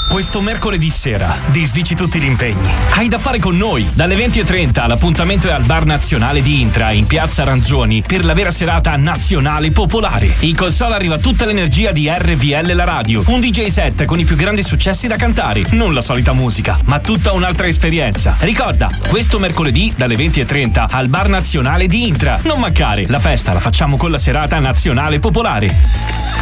Questo mercoledì sera disdici tutti gli impegni. Hai da fare con noi. Dalle 20:30 l'appuntamento è al Bar Nazionale di Intra in Piazza Ranzoni per la vera serata nazionale popolare. In console arriva tutta l'energia di RVL la radio. Un DJ set con i più grandi successi da cantare. Non la solita musica, ma tutta un'altra esperienza. Ricorda, questo mercoledì dalle 20:30 al Bar Nazionale di Intra. Non mancare, la festa la facciamo con la serata nazionale popolare.